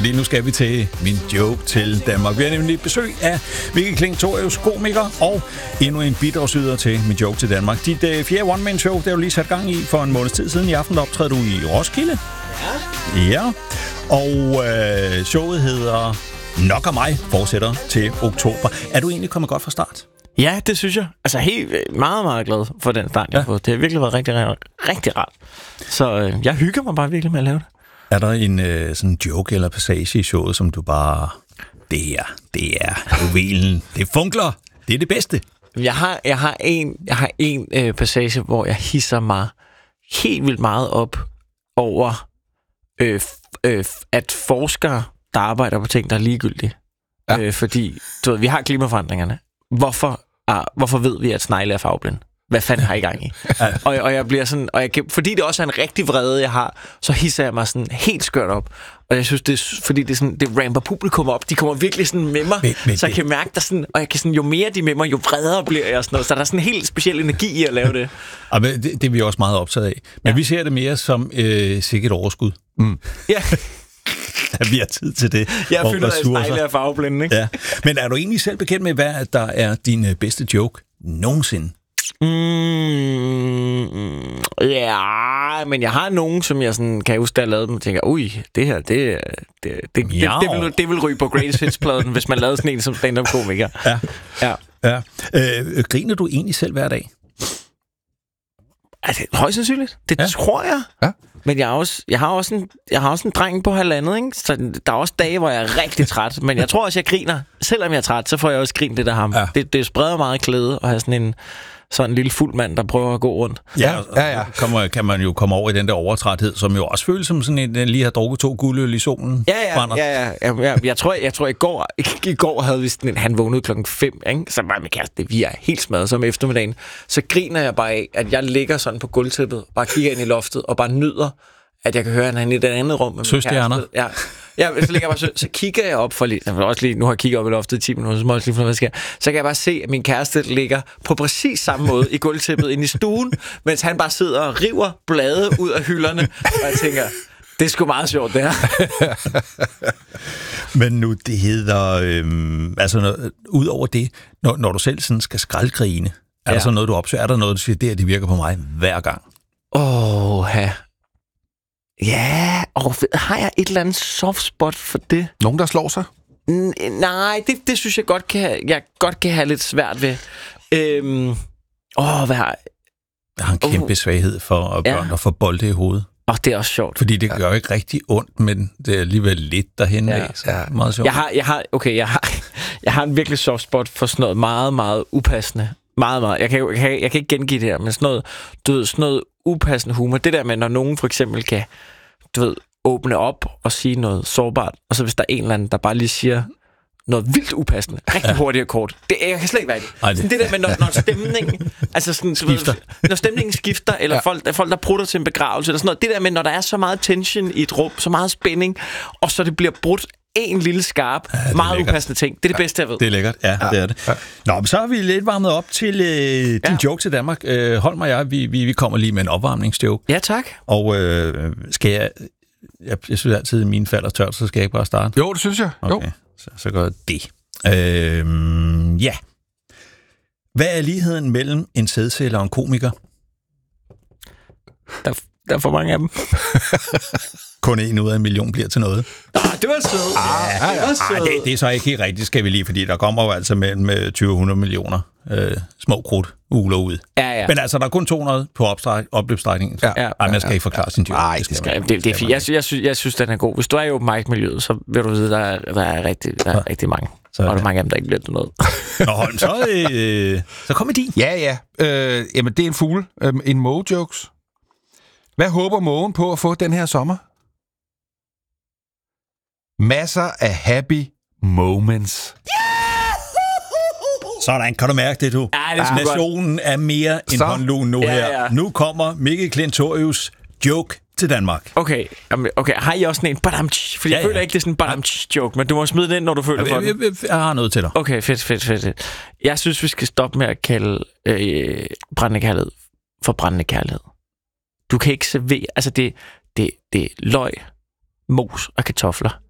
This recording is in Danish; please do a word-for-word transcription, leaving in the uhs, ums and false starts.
fordi nu skal vi til min joke til Danmark. Vi har nemlig besøg af Mikkel Klintorius, komiker, og endnu en bidragsyder til min joke til Danmark. Dit uh, fjerde one-man-show, det har du lige sat gang i for en måneds tid siden. I aften der optræder du i Roskilde. Ja. Ja. Og øh, showet hedder Nok af mig, fortsætter til oktober. Er du egentlig kommet godt fra start? Ja, det synes jeg. Altså helt meget, meget glad for den start, jeg har fået. Det har virkelig været rigtig, rigtig, rigtig rart. Så øh, jeg hygger mig bare virkelig med at lave det. Er der en øh, sådan joke eller passage i showet, som du bare... Det er, det er juvelen. Det funkler. Det er det bedste. Jeg har, jeg har en, jeg har en øh, passage, hvor jeg hisser mig helt vildt meget op over, øh, øh, at forskere, der arbejder på ting, der er ligegyldige. Ja. Øh, fordi, du ved, vi har klimaforandringerne. Hvorfor, ah, hvorfor ved vi, at snegle er farveblinde? Hvad fanden har I gang i? Ja. Og, og jeg bliver sådan, og jeg, fordi det også er en rigtig vrede, jeg har, så hisser jeg mig sådan helt skørt op. Og jeg synes, det er, fordi det, er sådan, det ramper publikum op. De kommer virkelig sådan med mig, men, men så jeg det... kan mærke, der sådan, og jeg kan sådan, jo mere de med mig, jo vredere bliver jeg. Sådan noget. Så der er sådan en helt speciel energi i at lave det. Ja, men det, det er vi også meget optaget af. Men ja. Vi ser det mere som øh, sikkert overskud. Mm. Ja. At vi har tid til det. Jeg føler, at snegle er farveblinde, ikke? Ja. Men er du egentlig selv bekendt med, hvad der er din bedste joke nogensinde? Mm, ja, men jeg har nogen, som jeg sådan, kan huske, der lavede dem og tænker, ui, det her, det, det, det, det, det, det, vil, det vil ryge på Greatest Hits-pladen, hvis man lavede sådan en som stand-up-komiker. Ja. Ja. Ja. Øh, griner du egentlig selv hver dag? Er det højst sandsynligt? Det ja. Tror jeg. Ja. Men jeg, er også, jeg, har også en, jeg har også en dreng på halvandet, ikke? Så der er også dage, hvor jeg er rigtig træt. Men jeg tror også, jeg griner. Selvom jeg er træt, så får jeg også grint lidt af ham. Ja. Det, det spreder meget klæde at have sådan en, sådan en lille fuld mand, der prøver at gå rundt. Ja, ja, ja. Kommer, kan man jo komme over i den der overtræthed, som jo også føles som sådan en, den lige har drukket to guldøl i solen. Ja, ja, ja, ja, ja, ja. Jeg tror, jeg tror i går, i går havde vi sådan en, han vågnede klokken fem, ikke? Så var min kæreste, vi er helt smadret som eftermiddagen. Så griner jeg bare af, at jeg ligger sådan på gulvtæppet, bare kigger ind i loftet og bare nyder, at jeg kan høre, at han er i det andet rum med min kæreste. Ja. Ja, så, ligger jeg bare, så, så kigger jeg op for lige, jeg også lige, nu har jeg kigget op i loftet i ti minutter, så må jeg også lige finde, hvad der sker. Så kan jeg bare se, at min kæreste ligger på præcis samme måde i gulvtæppet inde i stuen, mens han bare sidder og river blade ud af hylderne, og jeg tænker, det er sgu meget sjovt, det her. Men nu, det hedder, øhm, altså, når, ud over det, når, når du selv sådan skal skraldgrine, er ja. Der så noget, du opsøger? Er der noget, du siger, det her, de virker på mig hver gang? Åh, oh, ja. Ja, og har jeg et eller andet soft spot for det? Nogen, der slår sig? N- nej, det, det synes jeg godt kan, jeg godt kan have lidt svært ved. Øhm, åh, hvad har jeg har en kæmpe uh, svaghed for at børn, ja. Der får bolde i hovedet. Og det er også sjovt. Fordi det gør ikke rigtig ondt, men det er alligevel lidt derhen ja. af. Så ja. Meget sjovt. Jeg har, jeg har, okay, jeg har, jeg har en virkelig soft spot for sådan noget meget, meget upassende. Meget, meget. Jeg kan, jeg kan, jeg kan ikke gengive det her, men sådan noget, du ved, sådan noget upassende humor. Det der med, når nogen for eksempel kan, du ved, åbne op og sige noget sårbart, og så hvis der er en eller anden, der bare lige siger noget vildt upassende, rigtig ja. Hurtigt og kort. Det, jeg kan slet ikke være det. Ej, det. det der med, når, når stemningen altså sådan, skifter. Ved, når stemningen skifter, eller ja. folk, folk, der prutter til en begravelse, eller sådan noget. Det der med, når der er så meget tension i et rum, så meget spænding, og så det bliver brudt en lille skarp, ja, meget lækkert. Upassende ting. Det er det bedste, jeg ved. Det er lækkert, ja, ja. Det er det. Ja. Nå, men så har vi lidt varmet op til øh, din ja. Joke til Danmark. Øh, Holm og jeg, vi, vi, vi kommer lige med en opvarmningsjoke. Ja, tak. Og øh, skal jeg... Jeg, jeg synes altid, at mine falder tørt, så skal jeg ikke bare starte? Jo, det synes jeg. Okay, jo. Så, så gør jeg det. Øh, ja. Hvad er ligheden mellem en sædceller og en komiker? Der, der er for mange af dem. Kun en ud af en million bliver til noget. Ah, det var sødt. Ah, ja, det, var sød. Ah, det, det er så ikke helt rigtigt, skal vi lige, fordi der kommer jo altså mellem tyve hundrede millioner øh, små krudt ugler ud. Ja, ja. Men altså, der er kun to hundrede på opløbsstrækningen. Ja, ja, Ej, man skal ja, ikke forklare ja, sin joke. Nej, det, skal det, det, det er fint. Jeg, jeg, synes, jeg synes, den er god. Hvis du er i open mic-miljøet, så vil du vide, der er, der er, rigtig, der er ja. rigtig mange. Så, og der er mange af dem, der ikke bliver til noget. Nå, Holm, så, øh, så kom med din. Ja, ja. Øh, jamen, det er en fugle. Øh, en måge-jokes. Hvad håber mågen på at få den her sommer? Masser af happy moments. Sådan, kan du mærke det, du? Ja, det er Nationen er mere end så. Håndlun nu ja, her. Ja. Nu kommer Mikkel Klintorius joke til Danmark. Okay, okay. Har I også sådan en badamtsch? Fordi ja, jeg ja. føler ikke, det er sådan en badamtsch-joke, men du må smide den ind, når du føler ja, for den. Jeg, jeg, jeg har noget til dig. Okay, fedt, fedt, fedt. Jeg synes, vi skal stoppe med at kalde øh, brændende kærlighed for brændende kærlighed. Du kan ikke servere... Altså, det, det, det er løg, mos og kartofler.